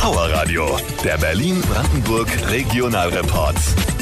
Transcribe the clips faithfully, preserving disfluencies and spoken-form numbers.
Power Radio, der Berlin-Brandenburg Regionalreport.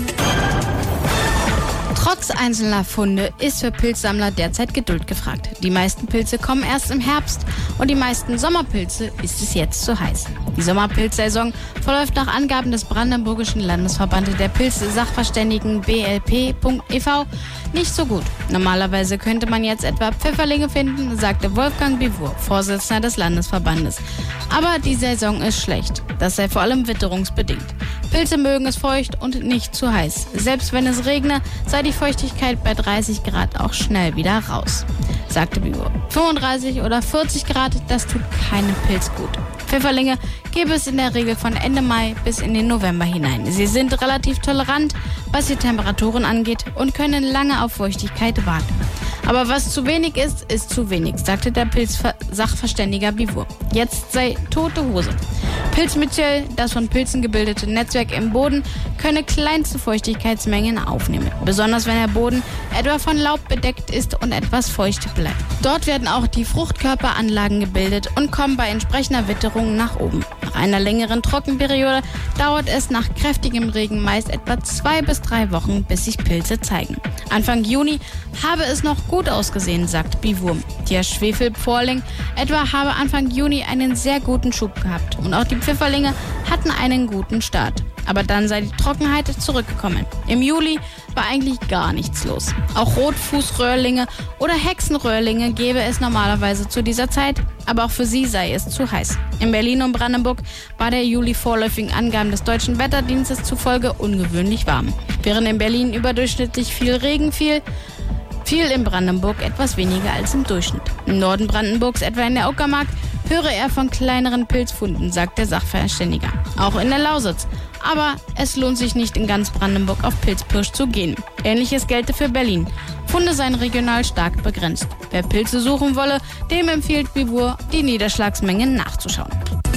Trotz einzelner Funde ist für Pilzsammler derzeit Geduld gefragt. Die meisten Pilze kommen erst im Herbst und die meisten Sommerpilze ist es jetzt zu heiß. Die Sommerpilzsaison verläuft nach Angaben des Brandenburgischen Landesverbandes der Pilz-Sachverständigen B L P Punkt e V nicht so gut. Normalerweise könnte man jetzt etwa Pfifferlinge finden, sagte Wolfgang Bivur, Vorsitzender des Landesverbandes. Aber die Saison ist schlecht. Das sei vor allem witterungsbedingt. Pilze mögen es feucht und nicht zu heiß. Selbst wenn es regne, sei die Feuchtigkeit bei dreißig Grad auch schnell wieder raus, sagte Bivur. fünfunddreißig oder vierzig Grad, das tut keinem Pilz gut. Pfifferlinge gäbe es in der Regel von Ende Mai bis in den November hinein. Sie sind relativ tolerant, was die Temperaturen angeht und können lange auf Feuchtigkeit warten. Aber was zu wenig ist, ist zu wenig, sagte der Pilz-Sachverständiger Bivur. Jetzt sei tote Hose. Pilzmyzel, das von Pilzen gebildete Netzwerk im Boden, könne kleinste Feuchtigkeitsmengen aufnehmen. Besonders wenn der Boden etwa von Laub bedeckt ist und etwas feucht bleibt. Dort werden auch die Fruchtkörperanlagen gebildet und kommen bei entsprechender Witterung nach oben. Nach einer längeren Trockenperiode dauert es nach kräftigem Regen meist etwa zwei bis drei Wochen, bis sich Pilze zeigen. Anfang Juni habe es noch gut ausgesehen, sagt Bivur. Der Schwefelpforling etwa habe Anfang Juni einen sehr guten Schub gehabt und auch die Pfifferlinge hatten einen guten Start. Aber dann sei die Trockenheit zurückgekommen. Im Juli war eigentlich gar nichts los. Auch Rotfußröhrlinge oder Hexenröhrlinge gäbe es normalerweise zu dieser Zeit, aber auch für sie sei es zu heiß. In Berlin und Brandenburg war der Juli vorläufigen Angaben des Deutschen Wetterdienstes zufolge ungewöhnlich warm. Während in Berlin überdurchschnittlich viel Regen fiel, fiel in Brandenburg etwas weniger als im Durchschnitt. Im Norden Brandenburgs, etwa in der Uckermark, höre er von kleineren Pilzfunden, sagt der Sachverständiger. Auch in der Lausitz. Aber es lohnt sich nicht in ganz Brandenburg auf Pilzpirsch zu gehen. Ähnliches gelte für Berlin. Funde seien regional stark begrenzt. Wer Pilze suchen wolle, dem empfiehlt Bivur, die Niederschlagsmengen nachzuschauen.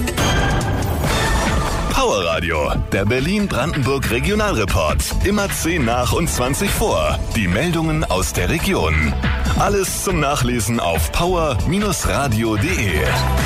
Power Radio, der Berlin-Brandenburg Regionalreport. Immer zehn nach und zwanzig vor. Die Meldungen aus der Region. Alles zum Nachlesen auf power Bindestrich radio punkt de.